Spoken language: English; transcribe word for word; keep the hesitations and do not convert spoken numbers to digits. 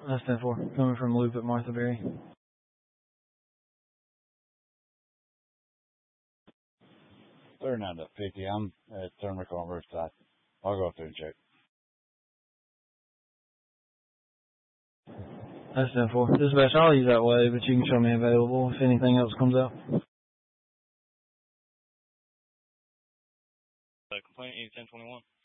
That's ten four. Coming from Loop at Martha Berry. thirty-nine to fifty. I'm at Turmeric on rooftop. I'll go up there and check. That's ten four. Dispatch, I'll use that way, but you can show me available if anything else comes up. Uh, complaint eight ten twenty-one.